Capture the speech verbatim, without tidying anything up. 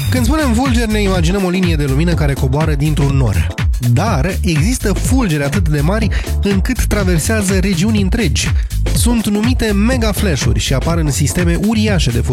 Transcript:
Când spunem fulger, ne imaginăm o linie de lumină care coboară dintr-un nor. Dar există fulgere atât de mari încât traversează regiuni întregi. Sunt numite mega flash-uri și apar în sisteme uriașe de